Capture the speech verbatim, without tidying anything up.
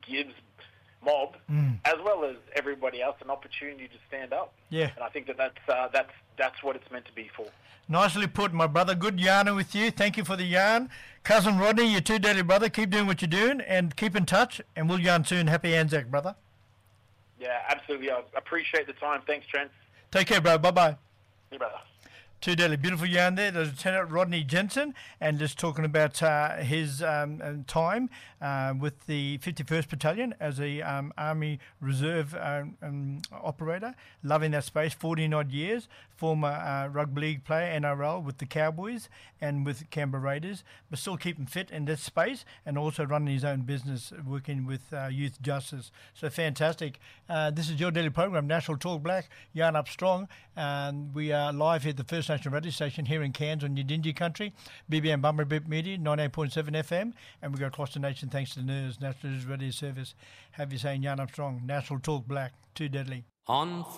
gives mob, mm. as well as everybody else, an opportunity to stand up. Yeah. And I think that that's, uh, that's, that's what it's meant to be for. Nicely put, my brother. Good yarning with you. Thank you for the yarn. Cousin Rodney, your too deadly brother, keep doing what you're doing and keep in touch, and we'll yarn soon. Happy Anzac, brother. Yeah, absolutely. I appreciate the time. Thanks, Trent. Take care, bro. Bye-bye. See you, brother. Too deadly. Beautiful yarn there. There's Lieutenant Rodney Jensen, and just talking about uh, his um, time uh, with the fifty-first Battalion as a um, Army Reserve um, um, operator. Loving that space, forty-odd years. Former uh, rugby league player, N R L, with the Cowboys and with Canberra Raiders, but still keeping fit in this space and also running his own business, working with uh, youth justice. So fantastic. Uh, this is your daily program, National Talk Black, Yarn Up Strong. And we are live here at the First National Radio Station here in Cairns on Yidinji country, B B M Bummer Bip Media, ninety-eight point seven F M, and we go across the nation thanks to the N E R S, National News Radio Service. Have you saying Yarn Up Strong, National Talk Black, too deadly. On